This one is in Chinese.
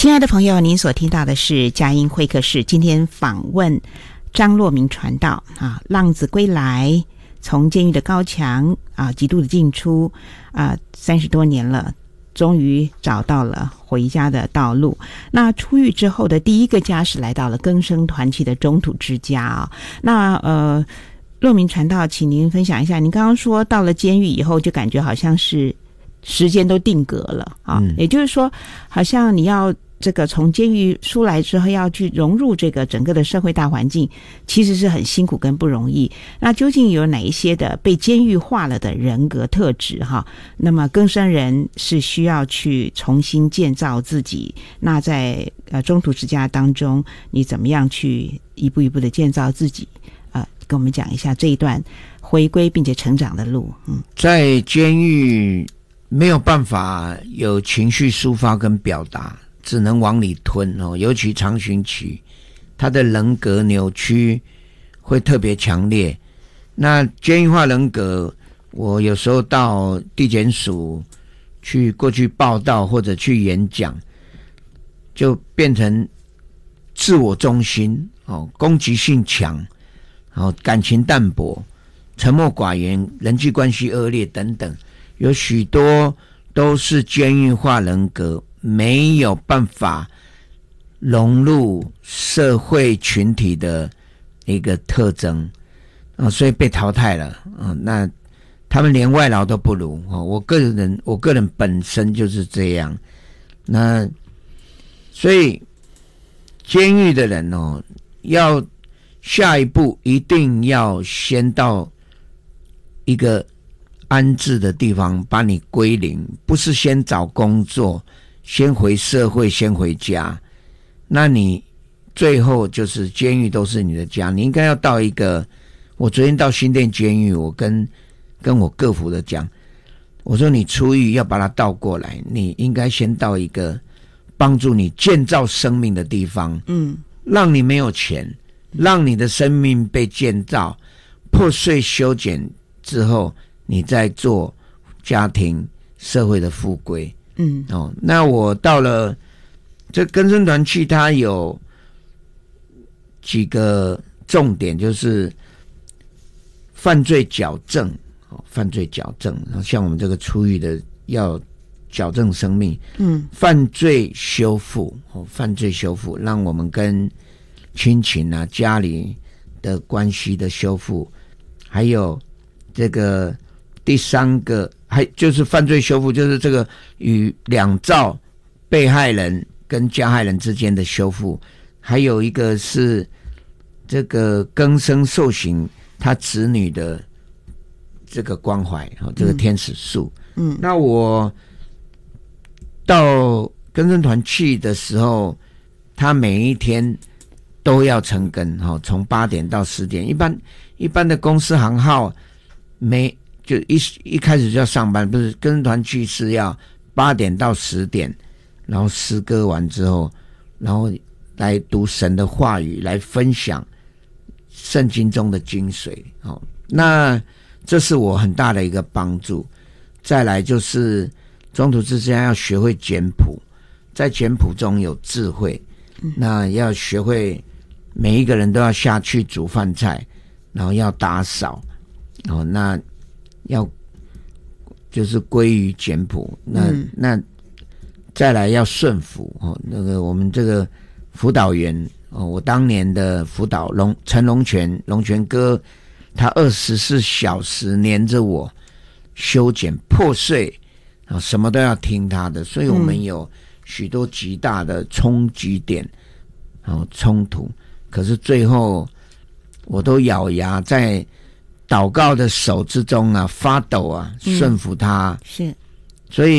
亲爱的朋友，您所听到的是佳音会客室，今天访问张若明传道啊，浪子归来，从监狱的高墙啊极度的进出啊，30多年了，终于找到了回家的道路。那出狱之后的第一个家是来到了更生团契的中土之家啊。那若明传道，请您分享一下，您刚刚说到了监狱以后，就感觉好像是时间都定格了啊，也就是说，好像你要这个从监狱出来之后要去融入这个整个的社会大环境，其实是很辛苦跟不容易。那究竟有哪一些的被监狱化了的人格特质哈？那么更生人是需要去重新建造自己。那在中途之家当中，你怎么样去一步一步的建造自己？跟我们讲一下这一段回归并且成长的路。 在监狱没有办法有情绪抒发跟表达，只能往里吞哦，尤其长刑期，他的人格扭曲会特别强烈。那监狱化人格，我有时候到地检署过去报道或者去演讲，就变成自我中心哦，攻击性强，感情淡薄，沉默寡言，人际关系恶劣等等，有许多都是监狱化人格没有办法融入社会群体的一个特征所以被淘汰了那他们连外劳都不如我个人本身就是这样。那所以监狱的人要下一步一定要先到一个安置的地方把你归零，不是先找工作，先回社会，先回家。那你最后就是监狱都是你的家，你应该要到一个，我昨天到新店监狱，我跟我各府的讲，我说你出狱要把它倒过来，你应该先到一个帮助你建造生命的地方，让你没有钱，让你的生命被建造破碎修剪之后，你再做家庭社会的复归。那我到了这更生团契，它有几个重点，就是犯罪矫正，像我们这个出狱的要矫正生命，犯罪修复，让我们跟亲情啊、家里的关系的修复，还有这个第三个，还就是犯罪修复，就是这个与两造被害人跟加害人之间的修复，还有一个是这个更生受刑他子女的这个关怀，这个天使树。那我到更生团契的时候，他每一天都要晨更，从8点到10点。一般的公司行号就一开始就要上班，不是更生团契是要8点到10点，然后诗歌完之后，然后来读神的话语，来分享圣经中的精髓。那这是我很大的一个帮助。再来就是中途之家要学会简朴，在简朴中有智慧。那要学会每一个人都要下去煮饭菜，然后要打扫，那要就是归于简朴。那再来要顺服那个我们这个辅导员我当年的辅导陈龙泉哥，他24小时黏着我修剪破碎什么都要听他的，所以我们有许多极大的冲击点冲突，可是最后我都咬牙在祷告的手之中发抖顺服他。 是， 所以